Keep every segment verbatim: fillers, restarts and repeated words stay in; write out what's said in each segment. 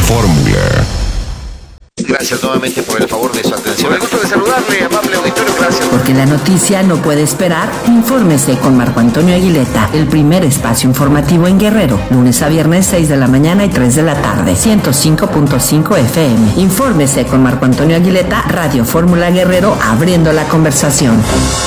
Fórmula. Gracias nuevamente por el favor de su atención. El gusto de saludarle, amable auditorio, gracias. Porque la noticia no puede esperar, infórmese con Marco Antonio Aguileta, el primer espacio informativo en Guerrero, lunes a viernes seis de la mañana y tres de la tarde, ciento cinco punto cinco F M. Infórmese con Marco Antonio Aguileta, Radio Fórmula Guerrero, abriendo la conversación.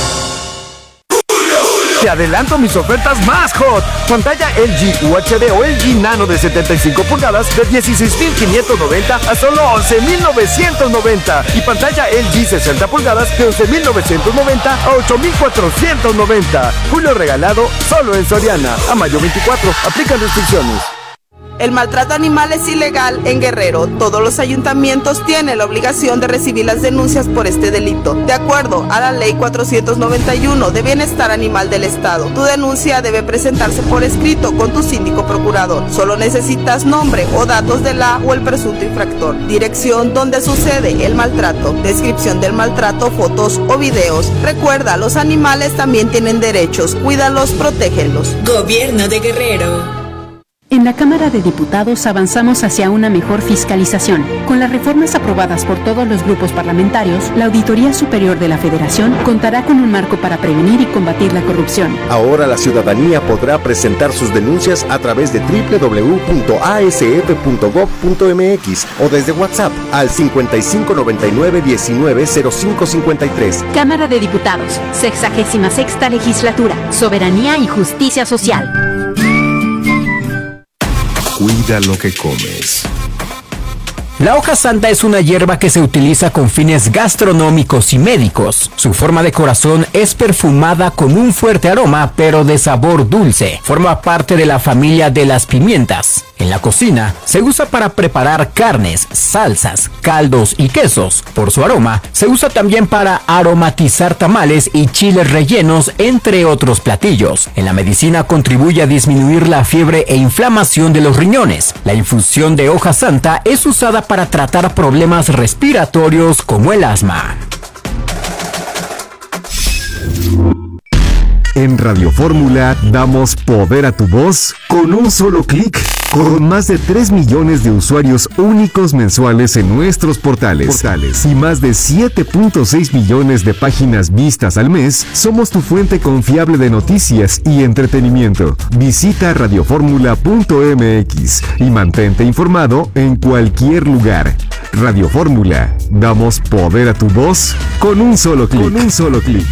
Te adelanto mis ofertas más hot. Pantalla L G U H D o L G Nano de setenta y cinco pulgadas de dieciséis mil quinientos noventa a solo once mil novecientos noventa. Y pantalla L G sesenta pulgadas de once mil novecientos noventa a ocho mil cuatrocientos noventa. Julio regalado solo en Soriana. A mayo veinticuatro. Aplican restricciones. El maltrato animal es ilegal en Guerrero. Todos los ayuntamientos tienen la obligación de recibir las denuncias por este delito. De acuerdo a la ley cuatrocientos noventa y uno de Bienestar Animal del Estado, tu denuncia debe presentarse por escrito con tu síndico procurador. Solo necesitas nombre o datos de la o el presunto infractor, dirección donde sucede el maltrato, descripción del maltrato, fotos o videos. Recuerda, los animales también tienen derechos. Cuídalos, protégelos. Gobierno de Guerrero. En la Cámara de Diputados avanzamos hacia una mejor fiscalización. Con las reformas aprobadas por todos los grupos parlamentarios, la Auditoría Superior de la Federación contará con un marco para prevenir y combatir la corrupción. Ahora la ciudadanía podrá presentar sus denuncias a través de doble u doble u doble u punto a s f punto gob punto m x o desde WhatsApp al cincuenta y cinco noventa y nueve diecinueve cero cinco cincuenta y tres. Cámara de Diputados, sexagésima sexta legislatura, soberanía y justicia social. Cuida lo que comes. La hoja santa es una hierba que se utiliza con fines gastronómicos y médicos. Su forma de corazón es perfumada con un fuerte aroma, pero de sabor dulce. Forma parte de la familia de las pimientas. En la cocina se usa para preparar carnes, salsas, caldos y quesos. Por su aroma, se usa también para aromatizar tamales y chiles rellenos, entre otros platillos. En la medicina contribuye a disminuir la fiebre e inflamación de los riñones. La infusión de hoja santa es usada para tratar problemas respiratorios como el asma. En Radio Fórmula damos poder a tu voz con un solo clic. Con más de tres millones de usuarios únicos mensuales en nuestros portales, portales y más de siete punto seis millones de páginas vistas al mes, somos tu fuente confiable de noticias y entretenimiento. Visita radio fórmula punto m x y mantente informado en cualquier lugar. Radio Fórmula, damos poder a tu voz con un solo clic. Con un solo clic.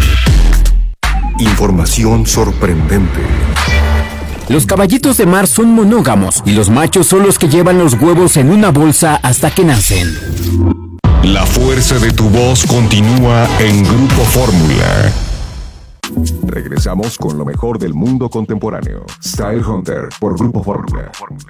Información sorprendente. Los caballitos de mar son monógamos y los machos son los que llevan los huevos en una bolsa hasta que nacen. La fuerza de tu voz continúa en Grupo Fórmula. Regresamos con lo mejor del mundo contemporáneo. Style Hunter por Grupo Fórmula.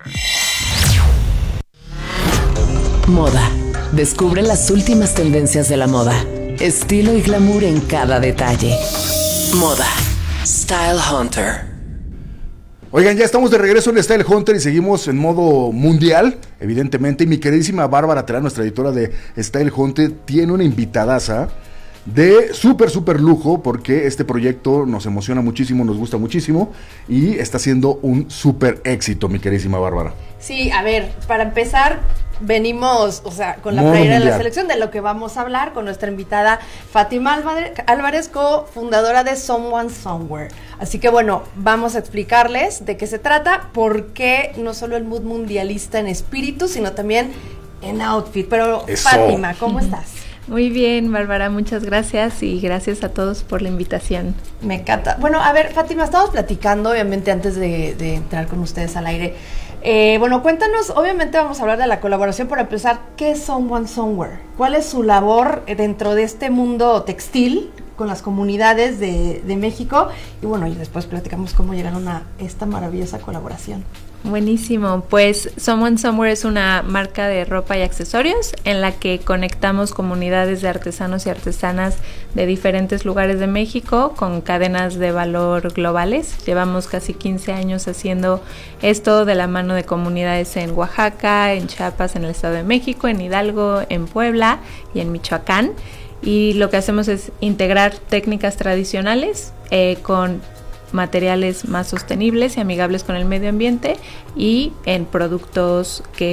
Moda. Descubre las últimas tendencias de la moda. Estilo y glamour en cada detalle. Moda. Style Hunter. Oigan, ya estamos de regreso en Style Hunter y seguimos en modo mundial, evidentemente. Y mi queridísima Bárbara Terán, nuestra editora de Style Hunter, tiene una invitadaza de súper, súper lujo, porque este proyecto nos emociona muchísimo, nos gusta muchísimo y está siendo un súper éxito, mi queridísima Bárbara. Sí, a ver, para empezar, venimos, o sea, con la Modo playera de mundial. la selección, de lo que vamos a hablar con nuestra invitada Fátima Álvarez, co-fundadora de Someone Somewhere. Así que bueno, vamos a explicarles de qué se trata, por qué no solo el mood mundialista en espíritu, sino también en outfit. Pero Eso. Fátima, ¿cómo estás? Muy bien, Bárbara, muchas gracias y gracias a todos por la invitación. Me encanta. Bueno, a ver, Fátima, estamos platicando, obviamente, antes de, de entrar con ustedes al aire. Eh, bueno, cuéntanos, obviamente vamos a hablar de la colaboración. Para empezar, ¿qué es Someone Somewhere? ¿Cuál es su labor dentro de este mundo textil con las comunidades de, de México? Y bueno, y después platicamos cómo llegaron a esta maravillosa colaboración. Buenísimo, pues Someone Somewhere es una marca de ropa y accesorios en la que conectamos comunidades de artesanos y artesanas de diferentes lugares de México con cadenas de valor globales. Llevamos casi quince años haciendo esto de la mano de comunidades en Oaxaca, en Chiapas, en el Estado de México, en Hidalgo, en Puebla y en Michoacán. Y lo que hacemos es integrar técnicas tradicionales eh, con materiales más sostenibles y amigables con el medio ambiente y en productos que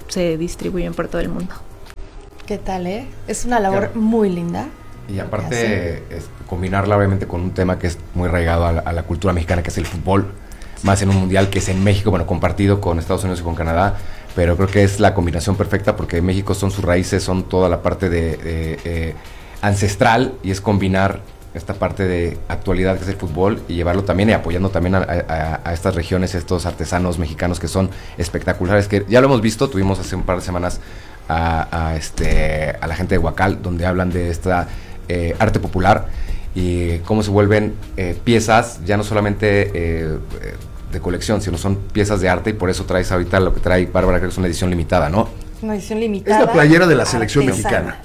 se distribuyen por todo el mundo. ¿Qué tal, eh? Es una labor Claro. muy linda. Y aparte, es combinarla obviamente con un tema que es muy arraigado a la, a la cultura mexicana, que es el fútbol, más en un mundial que es en México, bueno, compartido con Estados Unidos y con Canadá, pero creo que es la combinación perfecta porque México son sus raíces, son toda la parte de, de eh, ancestral, y es combinar esta parte de actualidad que es el fútbol y llevarlo también y apoyando también a, a, a estas regiones, estos artesanos mexicanos que son espectaculares, que ya lo hemos visto, tuvimos hace un par de semanas a, a, este, a la gente de Huacal, donde hablan de esta eh, arte popular y cómo se vuelven eh, piezas, ya no solamente eh, de colección, sino son piezas de arte, y por eso traes ahorita lo que trae Bárbara, creo que es una edición limitada, ¿no? Una edición limitada. Es la playera de la selección artesana. mexicana.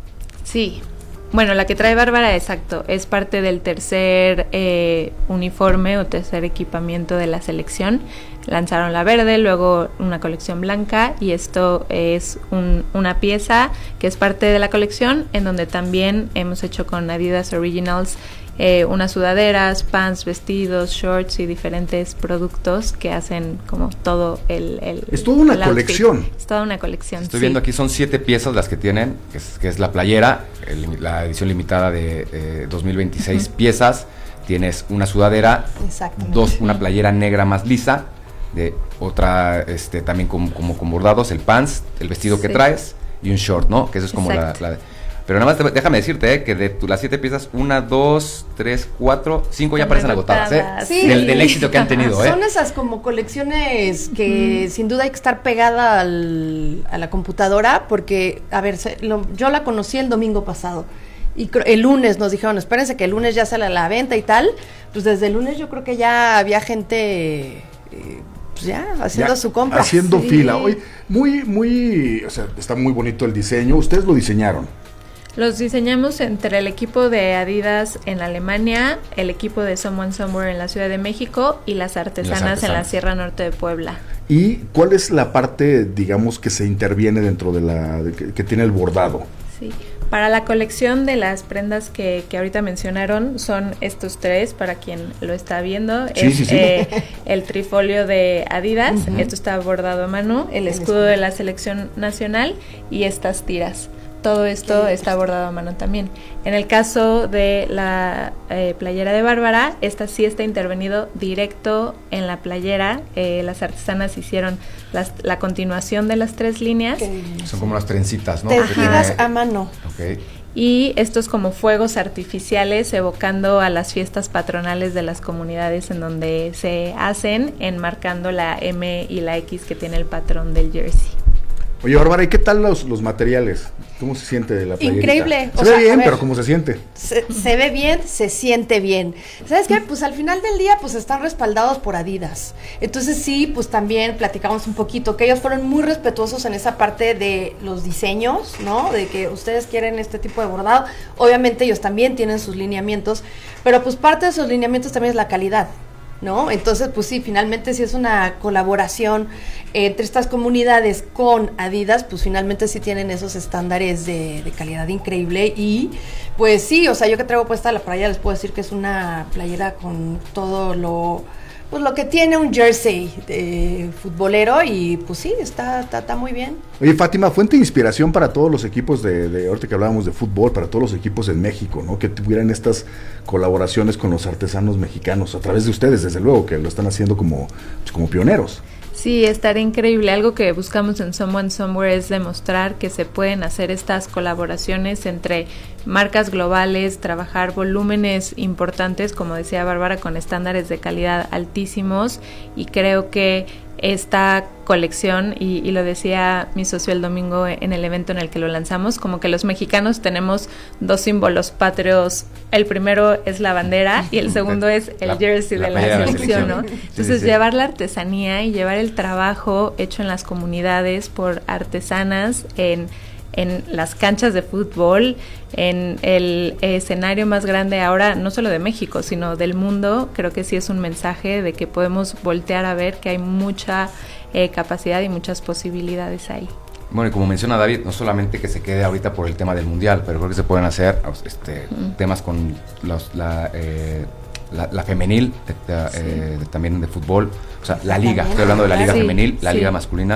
Sí. Bueno, la que trae Bárbara, exacto, es parte del tercer eh, uniforme o tercer equipamiento de la selección. Lanzaron la verde, luego una colección blanca, y esto es un, una pieza que es parte de la colección, en donde también hemos hecho con Adidas Originals eh, unas sudaderas, pants, vestidos, shorts y diferentes productos que hacen como todo el... el es toda una el outfit. colección. Es toda una colección, Estoy sí. viendo aquí, son siete piezas las que tienen, que es, que es la playera, el, la edición limitada de eh, dos mil veintiséis uh-huh. piezas. Tienes una sudadera, dos, una playera negra más lisa, de otra este también como, como con bordados, el pants, el vestido sí. que traes y un short, ¿no? Que eso es como la, la... Pero nada más te, déjame decirte eh, que de tu, las siete piezas, una, dos, tres, cuatro, cinco ya parecen agotadas, ¿eh? Sí. Del, del éxito que han tenido, ¿eh? Son esas como colecciones que uh-huh. sin duda hay que estar pegada al, a la computadora, porque, a ver, se, lo, yo la conocí el domingo pasado. Y el lunes nos dijeron, espérense que el lunes ya sale a la venta y tal. Pues desde el lunes yo creo que ya había gente... Eh, pues ya, haciendo ya, su compra. Haciendo sí. fila. Oye, muy, muy, o sea, está muy bonito el diseño. ¿Ustedes lo diseñaron? Los diseñamos entre el equipo de Adidas en Alemania, el equipo de Someone Somewhere en la Ciudad de México y las artesanas, las artesanas en la Sierra Norte de Puebla. ¿Y cuál es la parte, digamos, que se interviene dentro de la, de que, que tiene el bordado? Sí. Para la colección de las prendas que, que ahorita mencionaron, son estos tres, para quien lo está viendo. Sí, es sí, sí. Eh, el trifolio de Adidas, uh-huh. esto está bordado a mano, el, el escudo, escudo de la selección nacional y estas tiras. Todo esto está bordado a mano también. En el caso de la eh, playera de Bárbara, esta sí está intervenido directo en la playera. Eh, las artesanas hicieron las, la continuación de las tres líneas. Son como las trencitas, ¿no? Tejidas a mano. Ok. Y estos como fuegos artificiales evocando a las fiestas patronales de las comunidades en donde se hacen, enmarcando la M y la X que tiene el patrón del jersey. Oye, Bárbara, ¿y qué tal los, los materiales? ¿Cómo se siente de la playerita? Increíble. Se o ve sea, bien, ver, pero ¿cómo se siente? Se, se ve bien, se siente bien. ¿Sabes qué? Pues al final del día, pues están respaldados por Adidas. Entonces sí, pues también platicamos un poquito, que ellos fueron muy respetuosos en esa parte de los diseños, ¿no? De que ustedes quieren este tipo de bordado. Obviamente ellos también tienen sus lineamientos, pero pues parte de sus lineamientos también es la calidad, ¿no? Entonces, pues sí, finalmente si es una colaboración entre estas comunidades con Adidas, pues finalmente sí tienen esos estándares de, de calidad increíble. Y pues sí, o sea, yo que traigo puesta la playera les puedo decir que es una playera con todo lo pues lo que tiene un jersey de futbolero, y pues sí, está, está, está muy bien. Oye, Fátima, fuente de inspiración para todos los equipos de, de, ahorita que hablábamos de fútbol, para todos los equipos en México, ¿no? Que tuvieran estas colaboraciones con los artesanos mexicanos, a través de ustedes, desde luego, que lo están haciendo como, pues, como pioneros. Sí, estaría increíble. Algo que buscamos en Someone Somewhere es demostrar que se pueden hacer estas colaboraciones entre marcas globales, trabajar volúmenes importantes, como decía Bárbara, con estándares de calidad altísimos, y creo que esta colección, y, y lo decía mi socio el domingo en el evento en el que lo lanzamos, como que los mexicanos tenemos dos símbolos patrios. El primero es la bandera y el segundo es el la, jersey la de la selección, selección, ¿no? Entonces sí, sí, sí. llevar la artesanía y llevar el trabajo hecho en las comunidades por artesanas en en las canchas de fútbol, en el escenario más grande ahora, no solo de México, sino del mundo, creo que sí es un mensaje de que podemos voltear a ver que hay mucha eh, capacidad y muchas posibilidades ahí. Bueno, y como menciona David, no solamente que se quede ahorita por el tema del mundial, pero creo que se pueden hacer este, mm. temas con los, la, eh, la, la femenil, de, de, sí. eh, de, también de fútbol, o sea, la liga, también, estoy hablando de la liga sí, femenil, la sí. liga masculina.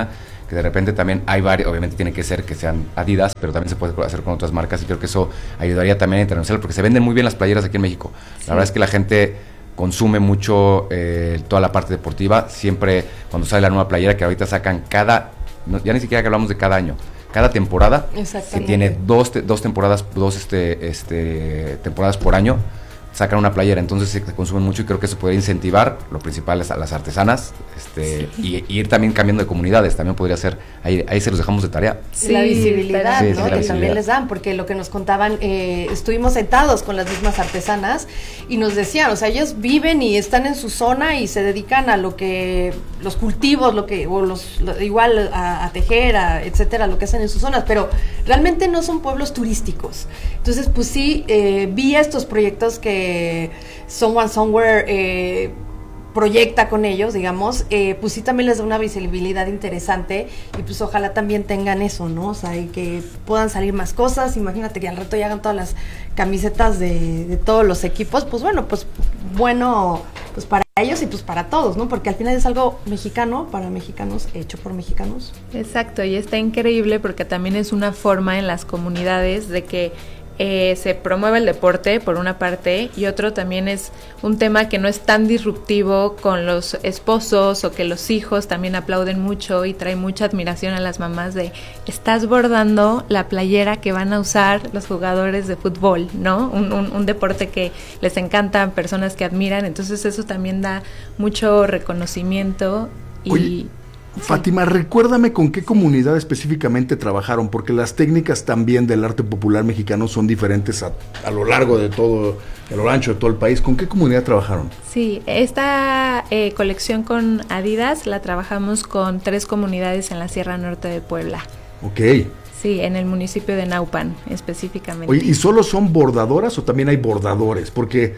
que de repente también hay varios, obviamente tiene que ser que sean Adidas, pero también se puede hacer con otras marcas, y creo que eso ayudaría también a internacional, porque se venden muy bien las playeras aquí en México. La sí. verdad es que la gente consume mucho eh, toda la parte deportiva, siempre cuando sale la nueva playera, que ahorita sacan cada, no, ya ni siquiera que hablamos de cada año, cada temporada, que tiene dos, te, dos temporadas, dos este, este, temporadas por año, sacan una playera, entonces se consumen mucho, y creo que eso puede incentivar, lo principal es a las artesanas, este, sí. y, y ir también cambiando de comunidades, también podría ser, ahí, ahí se los dejamos de tarea. Sí, la visibilidad, sí, sí, ¿no? sí, la que visibilidad. También les dan, porque lo que nos contaban, eh, estuvimos sentados con las mismas artesanas, y nos decían, o sea, ellos viven y están en su zona, y se dedican a lo que, los cultivos, lo que, o los, lo, igual a, a tejer, a, etcétera, lo que hacen en sus zonas, pero realmente no son pueblos turísticos. Entonces, pues sí, eh, vi estos proyectos que Someone Somewhere eh, proyecta con ellos, digamos, eh, pues sí también les da una visibilidad interesante, y pues ojalá también tengan eso, ¿no? O sea, y que puedan salir más cosas. Imagínate que al rato ya hagan todas las camisetas de, de todos los equipos, pues bueno, pues bueno, pues para ellos y pues para todos, ¿no? Porque al final es algo mexicano, para mexicanos, hecho por mexicanos. Exacto, y está increíble porque también es una forma en las comunidades de que Eh, se promueve el deporte por una parte, y otro también es un tema que no es tan disruptivo con los esposos, o que los hijos también aplauden mucho y trae mucha admiración a las mamás de estás bordando la playera que van a usar los jugadores de fútbol, ¿no? Un, un, un deporte que les encanta, personas que admiran, entonces eso también da mucho reconocimiento. Y Oye, Fátima, recuérdame con qué comunidad específicamente trabajaron, porque las técnicas también del arte popular mexicano son diferentes a, a lo largo de todo, a lo ancho de todo el país. ¿Con qué comunidad trabajaron? Sí, esta eh, colección con Adidas la trabajamos con tres comunidades en la Sierra Norte de Puebla. Ok. Sí, en el municipio de Naupan específicamente. Oye, ¿y solo son bordadoras o también hay bordadores? Porque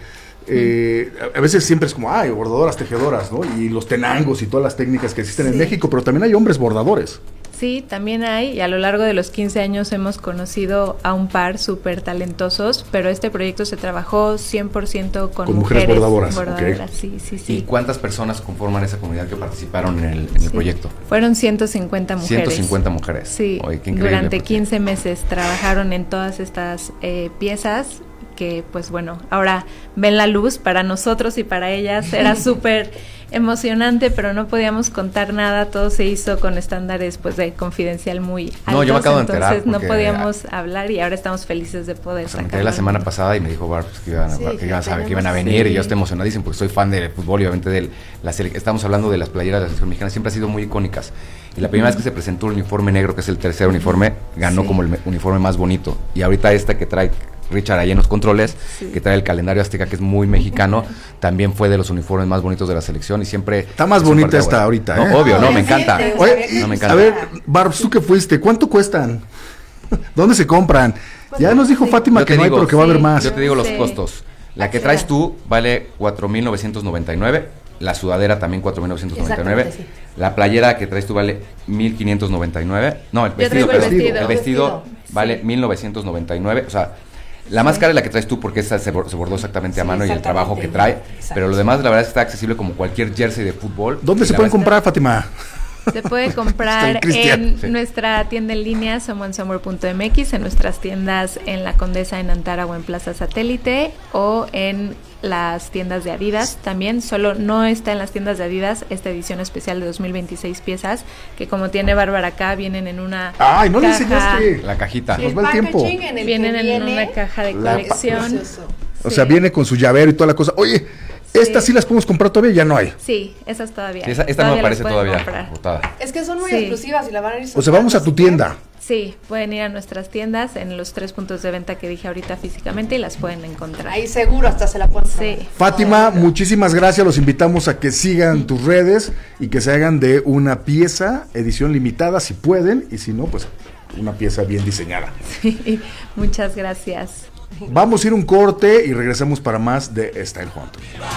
Eh, a veces siempre es como, ay, bordadoras, tejedoras, ¿no? Y los tenangos y todas las técnicas que existen sí. en México, pero también hay hombres bordadores. Sí, también hay, y a lo largo de los quince años hemos conocido a un par súper talentosos, pero este proyecto se trabajó cien por ciento con, con mujeres, mujeres bordadoras. bordadoras Okay. sí, sí, sí. ¿Y cuántas personas conforman esa comunidad que participaron en el, en el sí. proyecto? Fueron ciento cincuenta mujeres. ciento cincuenta mujeres. Sí, Oye, qué durante porque... quince meses trabajaron en todas estas eh, piezas, que pues bueno, ahora ven la luz. Para nosotros y para ellas era súper emocionante, pero no podíamos contar nada, todo se hizo con estándares pues de confidencial muy altos, no, yo me acabo de enterar entonces no podíamos a, hablar, y ahora estamos felices de poder o sea, sacar. Me la semana pasada y me dijo Barb pues, que, iban, sí, que, iban, saber, que iban a venir, sí. y yo estoy emocionadísimo porque soy fan del fútbol y obviamente de la selección. Estamos hablando de las playeras de la selección mexicana, siempre han sido muy icónicas, y la primera uh-huh. vez que se presentó el uniforme negro, que es el tercer uniforme, ganó sí. como el uniforme más bonito, y ahorita esta que trae Richard ahí en los controles, sí. que trae el calendario azteca, que es muy mexicano, también fue de los uniformes más bonitos de la selección, y siempre... Está más bonita esta ahorita, no, ¿eh? Obvio, no, me encanta. Oye, no, me encanta. A ver, Barbs, ¿tú qué fuiste? ¿Cuánto cuestan? ¿Dónde se compran? Pues ya nos dijo sí. Fátima que no hay, pero que sí. va a haber más. Yo te digo los sí. costos. La que traes tú vale cuatro mil novecientos noventa y nueve, la sudadera también cuatro mil novecientos noventa y nueve, sí. la playera que traes tú vale mil quinientos noventa y nueve, no, el vestido, el vestido, el vestido sí. vale mil novecientos noventa y nueve, o sea, la más cara es la que traes tú porque esa se bordó exactamente sí, a mano y el trabajo que trae, exacto. pero lo demás la verdad es que está accesible como cualquier jersey de fútbol. ¿Dónde se pueden comprar, Fátima? Se puede comprar en sí. nuestra tienda en línea someone somewhere punto m x, en nuestras tiendas en La Condesa, en Antara o en Plaza Satélite, o en las tiendas de Adidas también. Solo no está en las tiendas de Adidas esta edición especial de dos mil veintiséis piezas, que como tiene Bárbara acá, vienen en una ¡ay, no caja, le enseñaste! La cajita. Nos va el tiempo. En el vienen en viene, una caja de colección. O sea, viene con su llavero y toda la cosa. Oye, ¿estas sí. sí las podemos comprar todavía? Ya no hay. Sí, esas todavía. Sí, esa, esta todavía no me parece todavía botada. Es que son muy sí. exclusivas y la van a ir. O sea, vamos a tu tienda. Sí, pueden ir a nuestras tiendas en los tres puntos de venta que dije ahorita físicamente y las pueden encontrar. Ahí seguro hasta se la pueden. Sí. Fátima, muchísimas gracias. Los invitamos a que sigan tus redes y que se hagan de una pieza, edición limitada si pueden, y si no, pues una pieza bien diseñada. Sí, muchas gracias. Vamos a ir un corte y regresamos para más de Style Hunter.